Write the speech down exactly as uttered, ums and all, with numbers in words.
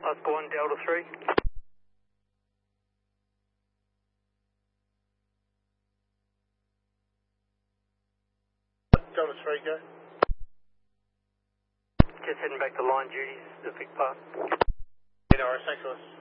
Oscar one, Delta three. Delta three, go. Just heading back to line duties, the Vic Park. Yeah, no worries, thanks, Lewis.